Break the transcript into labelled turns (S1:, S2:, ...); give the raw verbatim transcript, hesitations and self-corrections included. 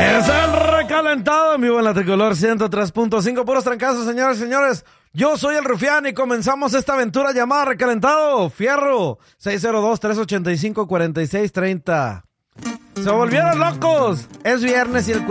S1: Es el recalentado en vivo en la Tricolor ciento tres punto cinco. Puros trancazos, señores y señores. Yo soy el Rufián y comenzamos esta aventura llamada Recalentado. Fierro, seis cero dos, tres ocho cinco, cuatro seis tres cero. Se volvieron locos. Es viernes y el